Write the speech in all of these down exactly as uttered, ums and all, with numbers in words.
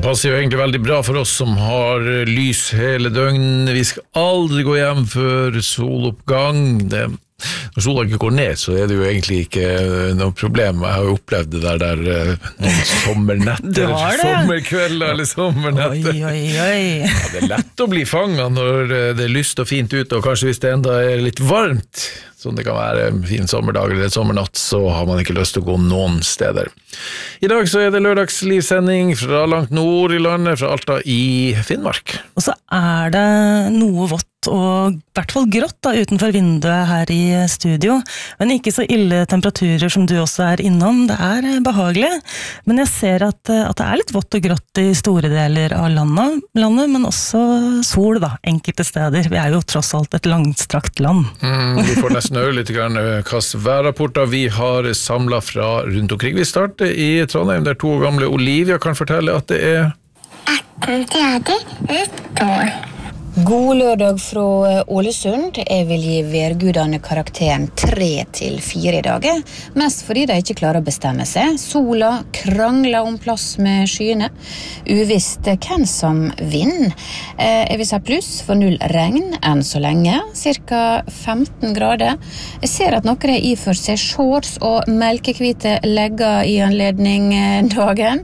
passer jo egentlig veldig bra for oss som har lys hele døgn. Vi skal aldri gå hjem før soloppgang. Det, når sola ikke går ned, så er det jo egentlig ikke noe problem. Jeg har jo opplevd det der, der noen sommernetter, sommerkvelder eller sommernetter. Oi, oi, oi. Ja, det er lett å bli fanget når det er lyst og fint ute, og kanskje hvis det enda er litt varmt, som det kan være en fin sommerdag eller et sommernatt, så har man ikke lyst til å gå noen steder. I dag så er det lørdagslivsending fra langt nord i landet, fra Alta i Finnmark. Og så er det noe vått og i hvert fall grått da, utenfor vinduet her i studio, men ikke så ille temperaturer som du også er innom. Det er behagelig, men jeg ser at, at det er litt vått og grått i store deler av landet, landet, men også sol da, enkelte steder. Vi er jo tross alt et langstrakt land. Mm, vi får nesten høre litt grann hva værrapporter vi har samlet fra rundt omkring. Vi starter i Trondheim, der to gamle Olivia kan fortelle at det er atten grader utår. God lørdag fra Ålesund. Jeg vil gi værgudene karakteren tre til fire i dag. Mest fordi de ikke klarer å bestemme seg. Sola krangler om plass med skyene. Uvisst hvem som vinner. Jeg vil si pluss for null regn enn så lenge. Cirka femten grader. Jeg ser at noen er iført seg shorts og melkekvite legger i anledning dagen.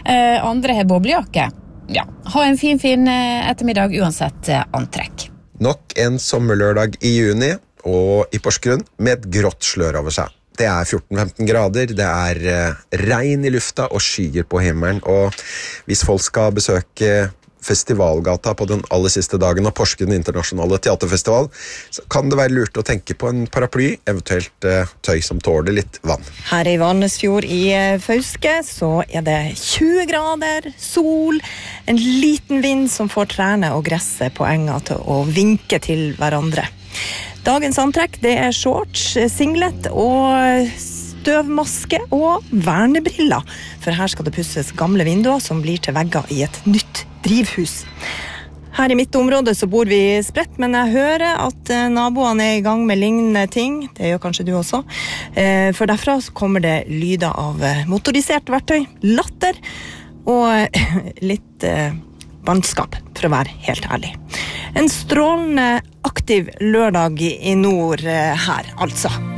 Andre har boblejakke. Ja, ha en fin, fin ettermiddag uansett antrekk. Nok en sommerlørdag i juni, og i Porsgrunn med et grått slør over seg. Det er fjorten til femten grader, det er regn i lufta og skyer på himmelen, og hvis folk skal besøke Festivalgata på den aller siste dagen av Porsgrunn internasjonale teaterfestival, så kan det være lurt å tenke på en paraply, eventuelt eh, tøy som tåler litt vann. Her i Vannesfjord i Fauske så er det tjue grader, sol, en liten vind som får trærne og gresset på enga til å vinke til hverandre. Dagens antrekk det er shorts, singlet og støvmaske og vernebriller, for her skal det pusses gamle vinduer som blir til vegger i et nytt drivhus. Her i mitt område så bor vi spredt, men jeg hører at naboene er i gang med lignende ting. Det gjør kanskje du også. For derfra så kommer det lyder av motorisert verktøy, latter og litt bannskap, for å være helt ærlig. En strålende aktiv lørdag i nord her, altså.